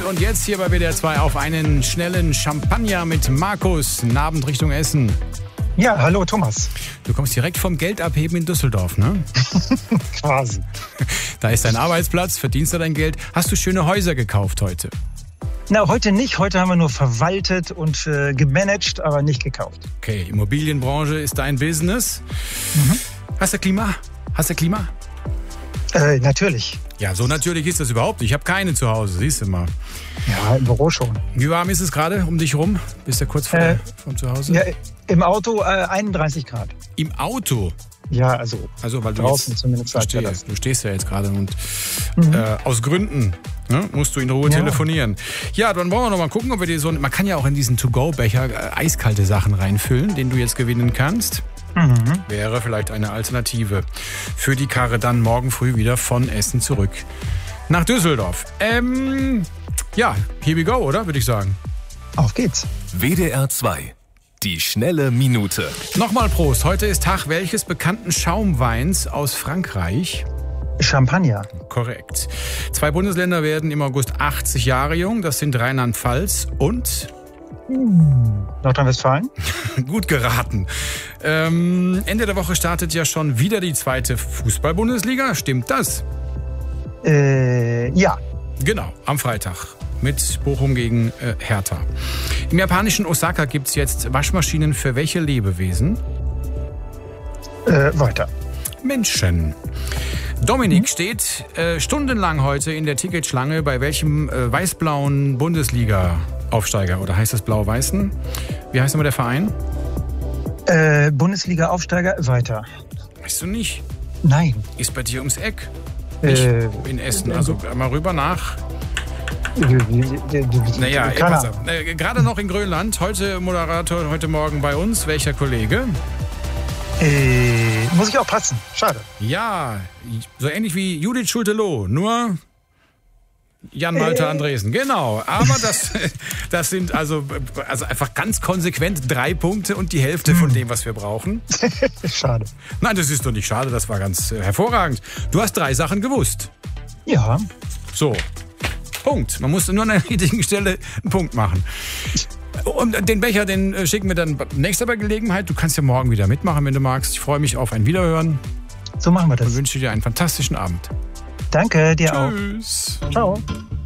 Und jetzt hier bei WDR 2 auf einen schnellen Champagner mit Markus. Guten Abend Richtung Essen. Ja, hallo Thomas. Du kommst direkt vom Geldabheben in Düsseldorf, ne? Quasi. Da ist dein Arbeitsplatz, verdienst du dein Geld. Hast du schöne Häuser gekauft heute? Na, heute nicht. Heute haben wir nur verwaltet und gemanagt, aber nicht gekauft. Okay, Immobilienbranche ist dein Business. Hast du Klima? Natürlich. Ja, so natürlich ist das überhaupt nicht. Ich habe keine zu Hause, siehst du mal. Ja, im Büro schon. Wie warm ist es gerade um dich rum? Bist du kurz vom Zuhause? Ja, im Auto 31 Grad. Im Auto? Ja, also weil du draußen jetzt, zumindest. Du stehst ja jetzt gerade und aus Gründen musst du in Ruhe telefonieren. Ja, dann wollen wir noch mal gucken, ob wir dir man kann ja auch in diesen To-Go-Becher eiskalte Sachen reinfüllen, den du jetzt gewinnen kannst. Wäre vielleicht eine Alternative für die Karre dann morgen früh wieder von Essen zurück nach Düsseldorf. Ja, here we go, oder? Würde ich sagen. Auf geht's. WDR 2. Die schnelle Minute. Nochmal Prost. Heute ist Tag welches bekannten Schaumweins aus Frankreich? Champagner. Korrekt. 2 Bundesländer werden im August 80 Jahre jung. Das sind Rheinland-Pfalz und... Nordrhein-Westfalen? Gut geraten. Ende der Woche startet ja schon wieder die 2. Fußball-Bundesliga. Stimmt das? Ja. Genau, am Freitag. Mit Bochum gegen Hertha. Im japanischen Osaka gibt es jetzt Waschmaschinen für welche Lebewesen? Weiter. Menschen. Dominik steht stundenlang heute in der Ticketschlange bei welchem weiß-blauen Bundesliga-Aufsteiger? Oder heißt das Blau-Weißen? Wie heißt nochmal der Verein? Bundesliga-Aufsteiger, weiter. Weißt du nicht? Nein. Ist bei dir ums Eck. Nicht in Essen. Also mal rüber nach... Naja, pass auf. Gerade noch in Grönland. Heute Moderator, heute Morgen bei uns. Welcher Kollege? Muss ich auch passen. Schade. Ja, so ähnlich wie Judith Schulte-Loh, nur Jan-Malte Andresen. Genau, aber das sind also einfach ganz konsequent 3 Punkte und die Hälfte von dem, was wir brauchen. Schade. Nein, das ist doch nicht schade, das war ganz hervorragend. Du hast 3 Sachen gewusst. Ja. So, Punkt. Man musste nur an der richtigen Stelle einen Punkt machen. Und den Becher, den schicken wir dann nächster bei Gelegenheit. Du kannst ja morgen wieder mitmachen, wenn du magst. Ich freue mich auf ein Wiederhören. So machen wir das. Und wünsche dir einen fantastischen Abend. Danke, dir auch. Tschüss. Ciao.